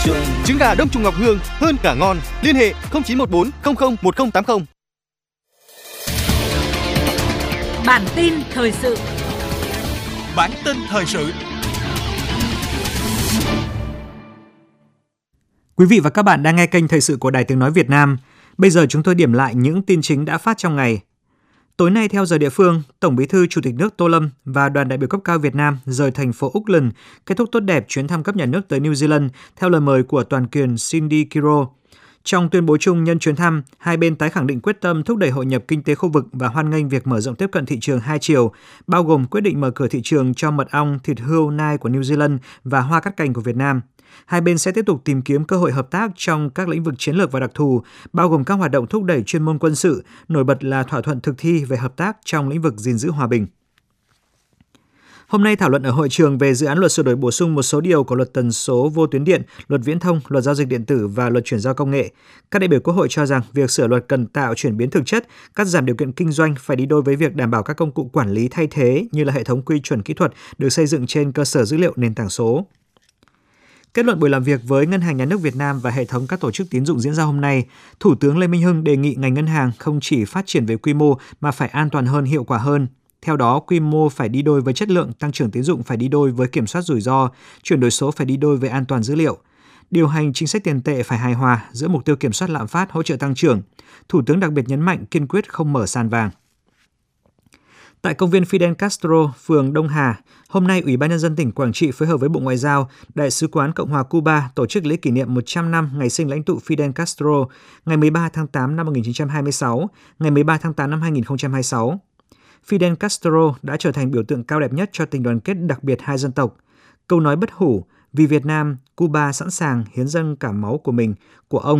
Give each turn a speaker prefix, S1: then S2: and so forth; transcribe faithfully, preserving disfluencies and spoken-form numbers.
S1: trường.
S2: Trứng gà Đông Trùng Ngọc Hương hơn cả ngon. Liên hệ không chín một bốn không không một không tám không.
S3: Bản tin thời sự.
S4: Bản tin thời sự.
S5: Quý vị và các bạn đang nghe kênh Thời sự của Đài Tiếng nói Việt Nam. Bây giờ chúng tôi điểm lại những tin chính đã phát trong ngày. Tối nay theo giờ địa phương, Tổng Bí thư Chủ tịch nước Tô Lâm và đoàn đại biểu cấp cao Việt Nam rời thành phố Auckland, kết thúc tốt đẹp chuyến thăm cấp nhà nước tới New Zealand theo lời mời của toàn quyền Cindy Kiro. Trong tuyên bố chung nhân chuyến thăm, hai bên tái khẳng định quyết tâm thúc đẩy hội nhập kinh tế khu vực và hoan nghênh việc mở rộng tiếp cận thị trường hai chiều, bao gồm quyết định mở cửa thị trường cho mật ong, thịt hươu nai của New Zealand và hoa cắt cành của Việt Nam. Hai bên sẽ tiếp tục tìm kiếm cơ hội hợp tác trong các lĩnh vực chiến lược và đặc thù, bao gồm các hoạt động thúc đẩy chuyên môn quân sự, nổi bật là thỏa thuận thực thi về hợp tác trong lĩnh vực gìn giữ hòa bình. Hôm nay thảo luận ở hội trường về dự án luật sửa đổi bổ sung một số điều của luật tần số vô tuyến điện, luật viễn thông, luật giao dịch điện tử và luật chuyển giao công nghệ. Các đại biểu Quốc hội cho rằng việc sửa luật cần tạo chuyển biến thực chất, cắt giảm điều kiện kinh doanh phải đi đôi với việc đảm bảo các công cụ quản lý thay thế như là hệ thống quy chuẩn kỹ thuật được xây dựng trên cơ sở dữ liệu nền tảng số. Kết luận buổi làm việc với Ngân hàng Nhà nước Việt Nam và hệ thống các tổ chức tín dụng diễn ra hôm nay, Thủ tướng Lê Minh Hưng đề nghị ngành ngân hàng không chỉ phát triển về quy mô mà phải an toàn hơn, hiệu quả hơn. Theo đó, quy mô phải đi đôi với chất lượng, tăng trưởng tín dụng phải đi đôi với kiểm soát rủi ro, chuyển đổi số phải đi đôi với an toàn dữ liệu. Điều hành chính sách tiền tệ phải hài hòa giữa mục tiêu kiểm soát lạm phát, hỗ trợ tăng trưởng. Thủ tướng đặc biệt nhấn mạnh kiên quyết không mở sàn vàng. Tại công viên Fidel Castro, phường Đông Hà, hôm nay Ủy ban Nhân dân tỉnh Quảng Trị phối hợp với Bộ Ngoại giao, Đại sứ quán Cộng hòa Cuba tổ chức lễ kỷ niệm một trăm năm ngày sinh lãnh tụ Fidel Castro, ngày mười ba tháng tám năm một nghìn chín trăm hai mươi sáu, ngày mười ba tháng tám năm hai nghìn không trăm hai mươi sáu. Fidel Castro đã trở thành biểu tượng cao đẹp nhất cho tình đoàn kết đặc biệt hai dân tộc. Câu nói bất hủ, vì Việt Nam, Cuba sẵn sàng hiến dâng cả máu của mình, của ông